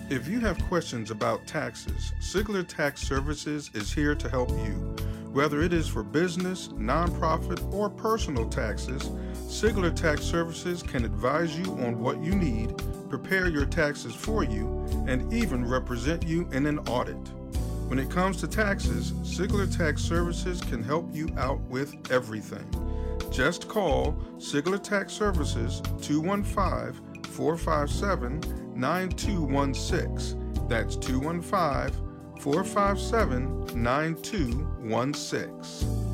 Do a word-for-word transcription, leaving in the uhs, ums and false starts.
If you have questions about taxes, Sigler Tax Services is here to help you. Whether it is for business, nonprofit, or personal taxes, Sigler Tax Services can advise you on what you need, prepare your taxes for you, and even represent you in an audit. When it comes to taxes, Sigler Tax Services can help you out with everything. Just call Sigler Tax Services two one five, four five seven, nine two one six. That's two one five, four five seven, nine two one six.